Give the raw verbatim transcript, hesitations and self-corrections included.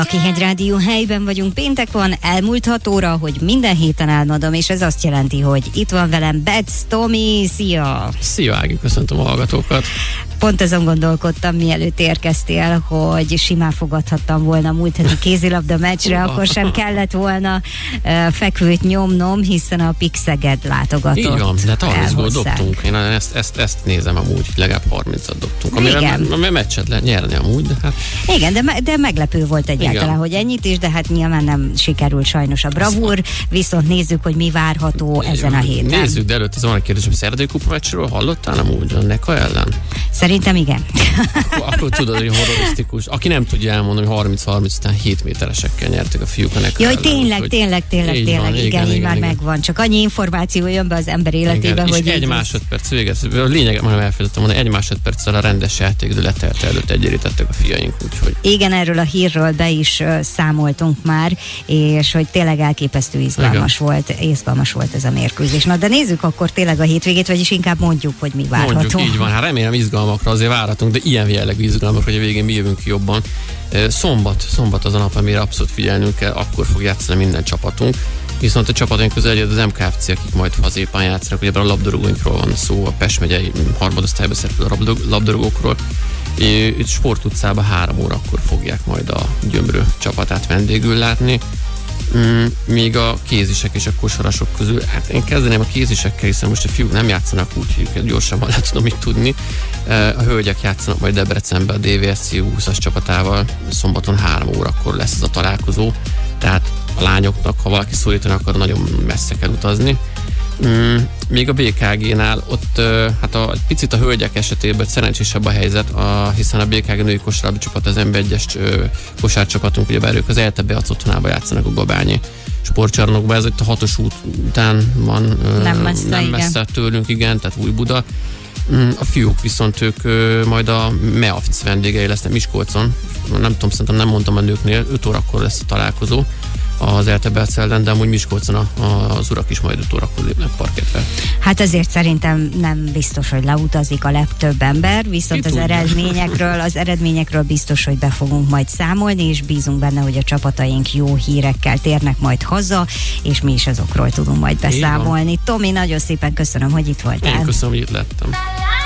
A Kihegy Rádió helyben vagyunk, péntek van, elmúlt hat óra, hogy minden héten elmondom, és ez azt jelenti, hogy itt van velem Betsz Tomi, szia! Szia Ági, köszöntöm a hallgatókat! Pont azon gondolkodtam, mielőtt érkeztél, hogy simán fogadhattam volna múlt heti kézilabda meccsre, akkor sem kellett volna uh, fekvőt nyomnom, hiszen a Pixeged látogatott. Így van, de harminc gólt dobtunk. Én ezt, ezt, ezt nézem amúgy, legalább harmincat dobtunk. Amire a meccset lehet nyerni amúgy, de hát... Igen, de, de meglepő volt egyáltalán, igen, hogy ennyit is, de hát nyilván nem sikerült sajnos a bravúr, viszont nézzük, hogy mi várható ezen a héten. Nézzük, de előtt ez van egy kérdés, hogy szerdai kupa meccsről hallottál amúgy a Neka ellen? Szerintem igen. Akkor, akkor tudod, hogy horrorisztikus. Aki nem tudja elmondani, hogy harminc harminc után hét méteresekkel nyertek a fiúk a Neka Jaj, ellen. tényleg, hogy tényleg, tényleg, tényleg, igen, igen, igen, így igen, már igen. megvan. Csak annyi információ jön be az ember életébe, igen, hogy... És egy másodperc véget. A lényeget már elfelejtettem mondani, egy másodperccel a rendes játékidő letelte előtt egyenlítettek a fiaink, úgyhogy... Igen, erről a hírről be is uh, számoltunk már, és hogy tényleg elképesztő izgalmas igen. volt, izgalmas volt ez a mérkőzés. Na, de nézzük akkor tényleg a hétvégét, vagyis inkább mondjuk, hogy mi várható. Mondjuk, így van. Hát remélem izgalmakra azért várhatunk, de ilyen jellegű izgalmak, hogy a végén mi jövünk ki jobban. Szombat, szombat az a nap, amire abszolút figyelnünk kell, akkor fog játszani minden csapatunk. Viszont a csapatunk közül egyed az em ká ef cé, akik majd hazépan játszanak, ugye a labdarúgóinkról van szó, a Pest megyei harmadosztályba szereplő labdarúgókról. Itt Sport utcában három órakor fogják majd a Gyömrő csapatát vendégül látni. Mm, még a kézisek és a kosarasok közül, hát én kezdeném a kézisekkel, hiszen most a fiúk nem játszanak úgy, hogy őket gyorsabban le tudom itt tudni. A hölgyek játszanak majd Debrecenben a dé vé es cé húszas csapatával, szombaton három órakor lesz ez a találkozó, tehát a lányoknak, ha valaki szólítani akar, nagyon messze kell utazni. Mm, még a bé ká gé-nál ott hát a, picit a hölgyek esetében szerencsésebb a helyzet, a, hiszen a bé ká gé női kosárlabda csapat, az em bé egyes kosárcsapatunk, ugye bár ők az ELTE Beac otthonába játszanak a Gabányi sportcsarnokban, ez itt a hatos út után van, nem messze, nem messze tőlünk, igen, tehát Újbuda. A fiúk viszont ők majd a MEAFC vendégei lesznek Miskolcon, nem tudom, szerintem nem mondtam a nőknél, öt órakor lesz a találkozó az ELTE Beac ellen, de amúgy Miskolcon a, a, az urak is majd öt órakor lépnek parkettre. Hát ezért szerintem nem biztos, hogy leutazik a legtöbb ember, viszont Ki az tudja. eredményekről, az eredményekről biztos, hogy be fogunk majd számolni, és bízunk benne, hogy a csapataink jó hírekkel térnek majd haza, és mi is azokról tudunk majd beszámolni. Tomi, nagyon szépen köszönöm, hogy itt voltál. Én köszönöm, hogy itt lettem.